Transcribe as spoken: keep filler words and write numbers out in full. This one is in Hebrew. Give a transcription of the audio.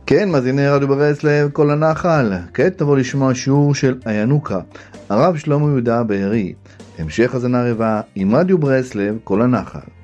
כן, מאזיני רדיו ברסלב, כל הנחל. כעת תבוא לשמוע שיעור של הינוקה, הרב שלמה יהודה בארי. המשך הזנה רבה עם רדיו ברסלב, כל הנחל.